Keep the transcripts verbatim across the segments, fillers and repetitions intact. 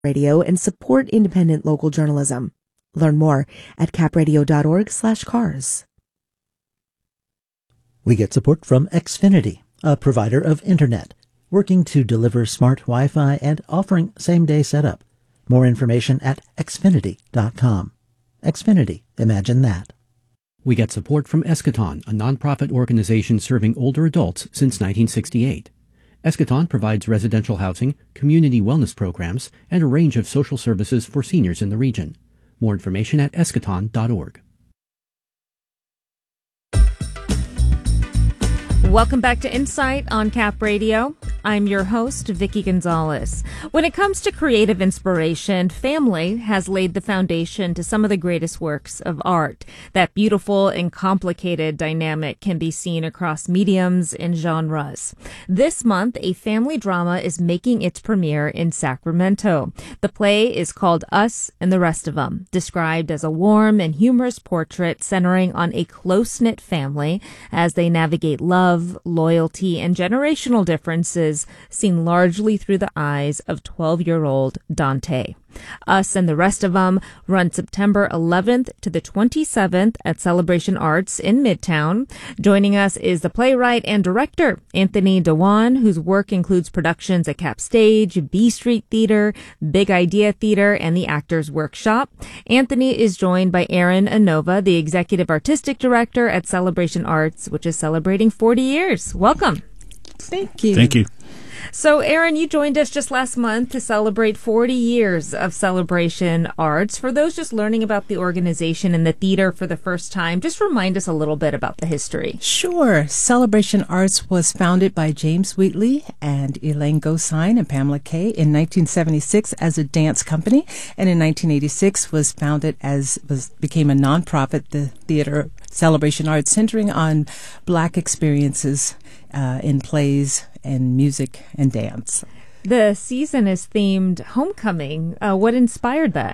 Radio and support independent local journalism. Learn more at capradio.org slash cars. We get support from Xfinity, a provider of internet, working to deliver smart Wi-Fi and offering same-day setup. More information at xfinity dot com. Xfinity, imagine that. We get support from Eschaton, a nonprofit organization serving older adults since nineteen sixty-eight. Eschaton provides residential housing, community wellness programs, and a range of social services for seniors in the region. More information at eschaton dot org. Welcome back to Insight on Cap Radio. I'm your host, Vicky Gonzalez. When it comes to creative inspiration, family has laid the foundation to some of the greatest works of art. That beautiful and complicated dynamic can be seen across mediums and genres. This month, a family drama is making its premiere in Sacramento. The play is called Us and the Rest of Them, described as a warm and humorous portrait centering on a close-knit family as they navigate love, loyalty, and generational differences seen largely through the eyes of twelve-year-old Dante. Us and the Rest of Them run September eleventh to the twenty-seventh at Celebration Arts in Midtown. Joining us is the playwright and director, Anthony Dewan, whose work includes productions at Cap Stage, B Street Theater, Big Idea Theater, and the Actors Workshop. Anthony is joined by Aaron Anova, the executive artistic director at Celebration Arts, which is celebrating forty years. Welcome. Thank you. Thank you. So, Aaron, you joined us just last month to celebrate forty years of Celebration Arts. For those just learning about the organization and the theater for the first time, just remind us a little bit about the history. Sure. Celebration Arts was founded by James Wheatley and Elaine Gosine and Pamela Kay in nineteen seventy-six as a dance company, and in nineteen eighty-six was founded as was became a nonprofit, the Theater Celebration Arts, centering on Black experiences uh, in plays and music and dance. The season is themed homecoming. Uh, what inspired that?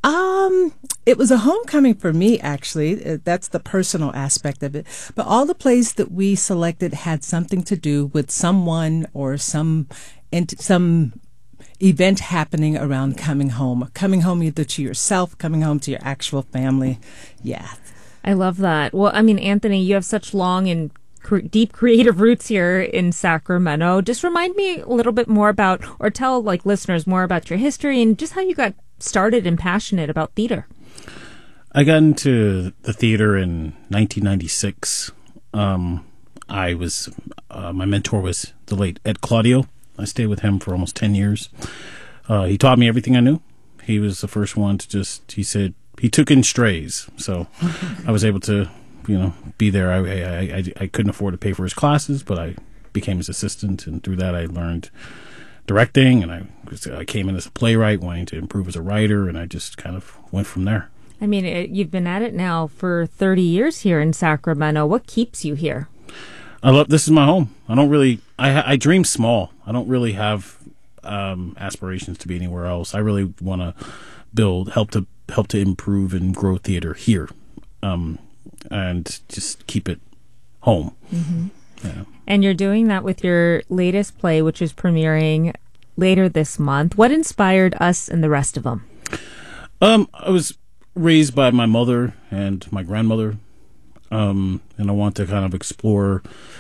Um, it was a homecoming for me, actually. Uh, That's the personal aspect of it. But all the plays that we selected had something to do with someone or some ent- some event happening around coming home. Coming home either to yourself, coming home to your actual family. Yeah. I love that. Well, I mean, Anthony, you have such long and cre- deep creative roots here in Sacramento. Just remind me a little bit more about, or tell like listeners more about your history and just how you got started and passionate about theater. I got into the theater in nineteen ninety-six. Um, I was, uh, my mentor was the late Ed Claudio. I stayed with him for almost ten years. Uh, he taught me everything I knew. He was the first one to just, he said, he took in strays. So I was able to, you know, be there. I, I, I, I couldn't afford to pay for his classes, but I became his assistant. And through that, I learned directing. And I, I came in as a playwright, wanting to improve as a writer. And I just kind of went from there. I mean, it, you've been at it now for thirty years here in Sacramento. What keeps you here? I love, this is my home. I don't really, I, I dream small. I don't really have um, aspirations to be anywhere else. I really want to build, help to help to improve and grow theater here, um, and just keep it home. Mm-hmm. Yeah. And you're doing that with your latest play, which is premiering later this month. What inspired Us and the Rest of Them? Um, I was raised by my mother and my grandmother, um, and I want to kind of explore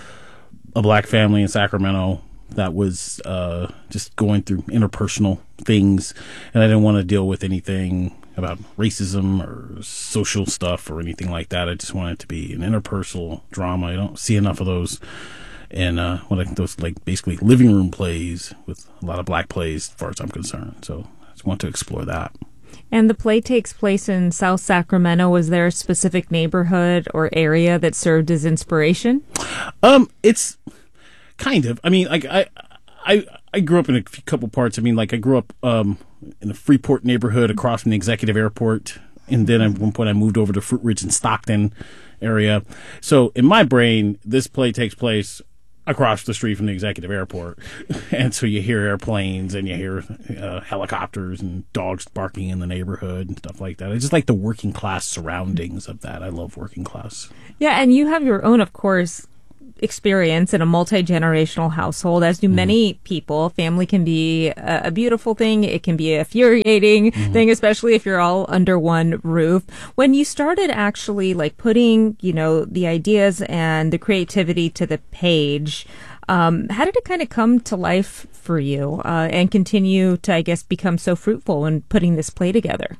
a Black family in Sacramento that was uh, just going through interpersonal things, and I didn't want to deal with anything about racism or social stuff or anything like that. I just want it to be an interpersonal drama. I don't see enough of those in uh, what I, those like basically living room plays with a lot of Black plays, as far as I'm concerned. So I just want to explore that. And the play takes place in South Sacramento. Was there a specific neighborhood or area that served as inspiration? Um, it's kind of. I mean, like I, I, I grew up in a couple parts. I mean, like I grew up um, in the Freeport neighborhood across from the Executive Airport, and then at one point I moved over to Fruit Ridge and Stockton area. So in my brain, this play takes place across the street from the Executive Airport, and so you hear airplanes and you hear uh, helicopters and dogs barking in the neighborhood and stuff like that. I just like the working class surroundings of that. I love working class. Yeah, and you have your own, of course, experience in a multi-generational household, as do mm-hmm. many people. Family can be a, a beautiful thing. It can be a infuriating mm-hmm. thing, especially if you're all under one roof. When you started actually like putting, you know, the ideas and the creativity to the page, um, how did it kind of come to life for you uh, and continue to, I guess, become so fruitful when putting this play together?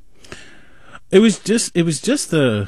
It was just, it was just the,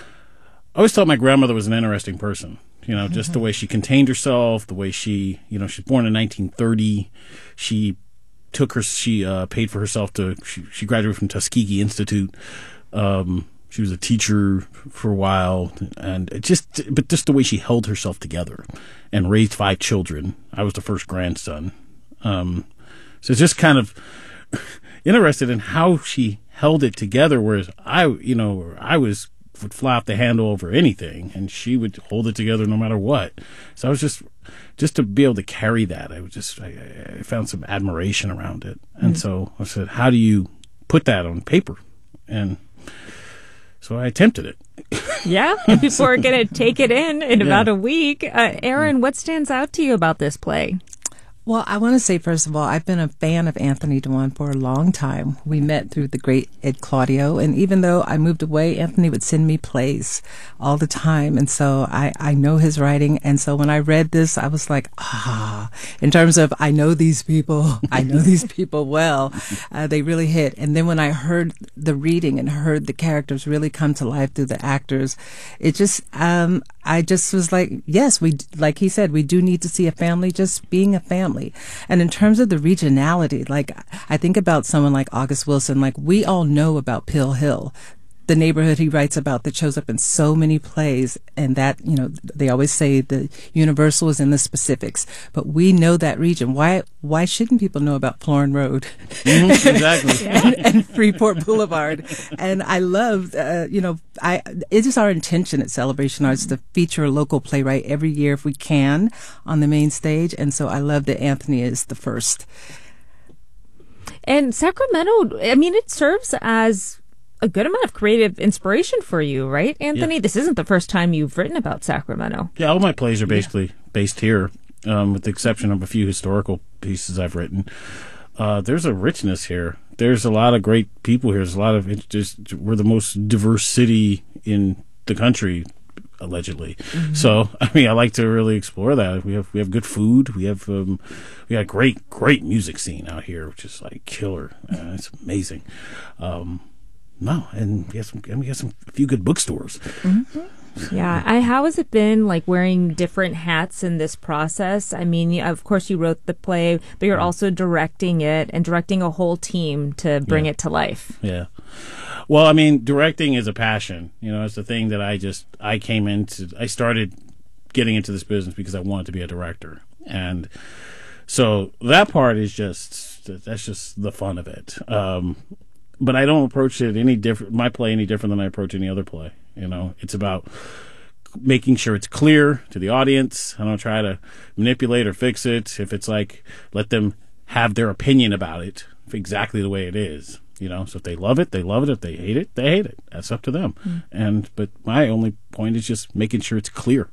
I always thought my grandmother was an interesting person. You know, just mm-hmm. the way she contained herself, the way she, you know, she was born in nineteen thirty. She took her, she uh, paid for herself to, she, she graduated from Tuskegee Institute. Um, she was a teacher for a while, and it just, but just the way she held herself together and raised five children. I was the first grandson. Um, so it's just kind of interested in how she held it together, whereas I, you know, I was, would fly off the handle over anything, and she would hold it together no matter what. So I was just, just to be able to carry that, I was just, I, I found some admiration around it. And mm-hmm. so I said, how do you put that on paper? And so I attempted it. Yeah, and people are going to take it in in yeah. about a week. Uh, Aaron, what stands out to you about this play? Well, I want to say, first of all, I've been a fan of Anthony Dewan for a long time. We met through the great Ed Claudio, and even though I moved away, Anthony would send me plays all the time, and so I, I know his writing, and so when I read this, I was like, ah, in terms of I know these people, I know these people well, uh, they really hit. And then when I heard the reading and heard the characters really come to life through the actors, it just, um, I just was like, yes, we, like he said, we do need to see a family just being a family. And in terms of the regionality, like I think about someone like August Wilson, like we all know about Pill Hill, the neighborhood he writes about that shows up in so many plays. And that, you know, they always say the universal is in the specifics, but we know that region. Why, why shouldn't people know about Florin Road? Mm-hmm, exactly. and, and Freeport Boulevard. And I love, uh, you know, I, it is our intention at Celebration Arts to feature a local playwright every year if we can on the main stage. And so I love that Anthony is the first. And Sacramento, I mean, it serves as a good amount of creative inspiration for you, right, Anthony? Yeah. This isn't the first time you've written about Sacramento. Yeah, all my plays are basically yeah. based here, um, with the exception of a few historical pieces I've written. Uh, there's a richness here. There's a lot of great people here. There's a lot of, it's just, we're the most diverse city in the country, allegedly. Mm-hmm. So, I mean, I like to really explore that. We have we have good food. We have um, we got a great great music scene out here, which is like killer. Uh, it's amazing. Um, no, and we have some and we have some a few good bookstores. Mm-hmm. Yeah. I, how has it been like wearing different hats in this process? I mean, of course, you wrote the play, but you're also directing it and directing a whole team to bring yeah. it to life. Yeah. Well, I mean, directing is a passion. You know, it's the thing that I just, I came into, I started getting into this business because I wanted to be a director. And so that part is just, that's just the fun of it. Um, but I don't approach it any different, my play any different than I approach any other play. You know, it's about making sure it's clear to the audience. I don't try to manipulate or fix it. If it's like, let them have their opinion about it exactly the way it is. You know, so if they love it, they love it. If they hate it, they hate it. That's up to them. Mm. And but my only point is just making sure it's clear.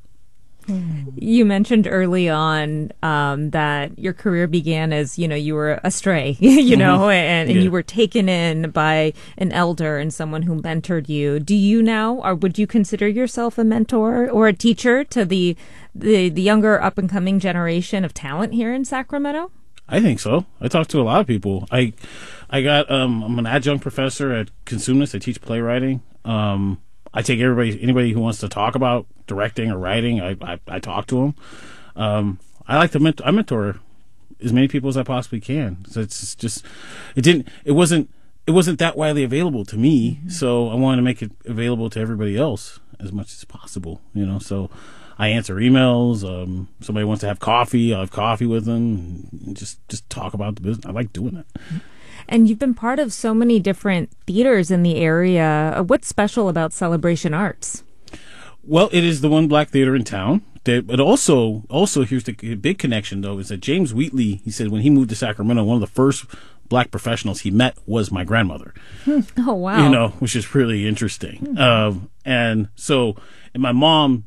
You mentioned early on um, that your career began as, you know, you were a stray, you know, mm-hmm. and, and yeah. you were taken in by an elder and someone who mentored you. Do you now, or would you consider yourself a mentor or a teacher to the the, the younger up and coming generation of talent here in Sacramento? I think so. I talk to a lot of people. I I got um I'm an adjunct professor at Consumnes. I teach playwriting. Um I take everybody anybody who wants to talk about directing or writing, I I, I talk to them. Um I like to mentor I mentor as many people as I possibly can. So it's just it didn't it wasn't it wasn't that widely available to me, mm-hmm. so I wanted to make it available to everybody else as much as possible, you know. So I answer emails. Um, somebody wants to have coffee, I'll have coffee with them and just, just talk about the business. I like doing that. And you've been part of so many different theaters in the area. What's special about Celebration Arts? Well, it is the one black theater in town. But also, also here's the big connection, though, is that James Wheatley, he said when he moved to Sacramento, one of the first black professionals he met was my grandmother. Oh, wow. You know, which is really interesting. Um, and so, and my mom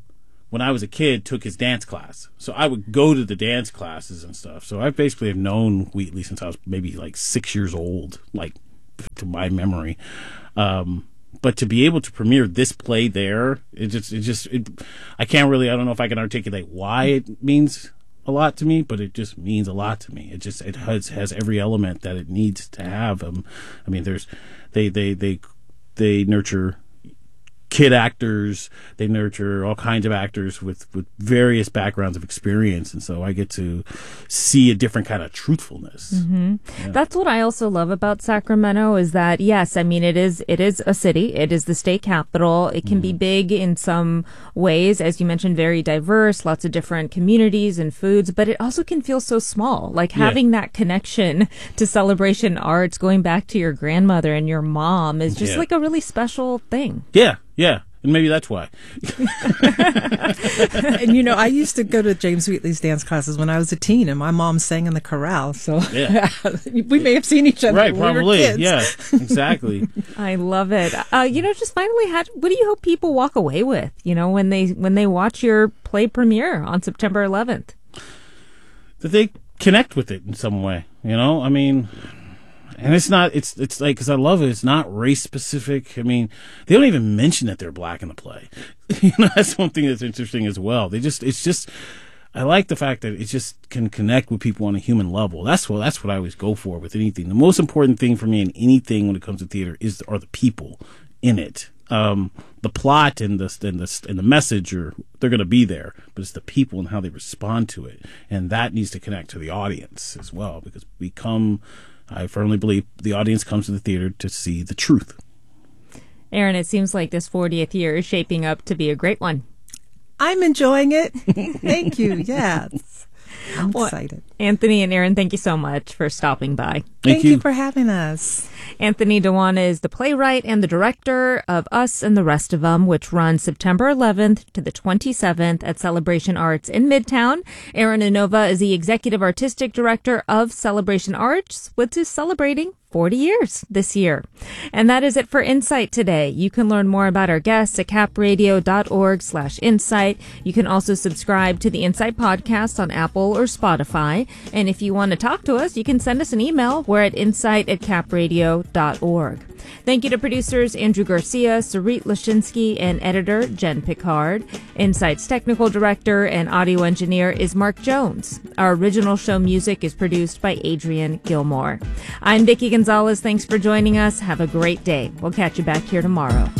when I was a kid, took his dance class. So I would go to the dance classes and stuff. So I basically have known Wheatley since I was maybe like six years old, like to my memory. Um, but to be able to premiere this play there, it just, it just, it, I can't really, I don't know if I can articulate why it means a lot to me, but it just means a lot to me. It just, it has, has every element that it needs to have. Um, I mean, there's, they, they, they, they nurture kid actors, they nurture all kinds of actors with, with various backgrounds of experience, and so I get to see a different kind of truthfulness. Mm-hmm. Yeah. That's what I also love about Sacramento is that, yes, I mean, it is it is a city, it is the state capital, it can mm. be big in some ways, as you mentioned, very diverse, lots of different communities and foods, but it also can feel so small, like having yeah. that connection to Celebration Arts, going back to your grandmother and your mom is just yeah. like a really special thing. Yeah. Yeah, and maybe that's why. And, you know, I used to go to James Wheatley's dance classes when I was a teen, and my mom sang in the chorale, so yeah. we may have seen each other right, when probably. we were kids. Yeah, exactly. I love it. Uh, you know, just finally, how, what do you hope people walk away with, you know, when they when they watch your play premiere on September eleventh? That they connect with it in some way, you know? I mean... And it's not, it's, it's like, cause I love it. It's not race specific. I mean, they don't even mention that they're black in the play. You know, that's one thing that's interesting as well. They just, it's just, I like the fact that it just can connect with people on a human level. That's what, that's what I always go for with anything. The most important thing for me in anything when it comes to theater is, are the people in it. Um, the plot and the, and the, and the message are, they're going to be there, but it's the people and how they respond to it. And that needs to connect to the audience as well, because we come, I firmly believe the audience comes to the theater to see the truth. Erin, it seems like this fortieth year is shaping up to be a great one. I'm enjoying it. Thank you. Yes. I'm well, excited. Anthony and Erin, thank you so much for stopping by. Thank, thank you. you for having us. Anthony Dewana is the playwright and the director of Us and the Rest of Them, which runs September eleventh to the twenty-seventh at Celebration Arts in Midtown. Erin Anova is the executive artistic director of Celebration Arts, which is celebrating forty years this year. And that is it for Insight today. You can learn more about our guests at capradio.org slash insight. You can also subscribe to the Insight podcast on Apple or Spotify. And if you want to talk to us, you can send us an email. We're at insight at capradio dot org. Thank you to producers Andrew Garcia, Sarit Lashinsky, and editor Jen Picard. Insight's technical director and audio engineer is Mark Jones. Our original show music is produced by Adrian Gilmore. I'm Vicki Gonzalez. Thanks for joining us. Have a great day. We'll catch you back here tomorrow.